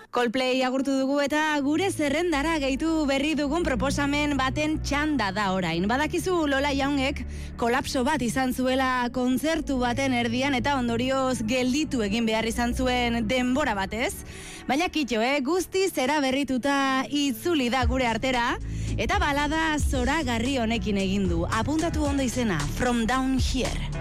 Coldplay agurtu dugu eta gure zerrendara gehitu berri dugun proposamen baten txanda da orain. Badakizu Lola Youngek kolapso bat izan zuela kontzertu baten erdian eta ondorioz gelditu egin behar izan zuen denbora batez. Baina kitxo, guzti zera berrituta itzuli da gure artera eta balada zoragarri honekin egin du. Apuntatu ondo izena, From Down Here.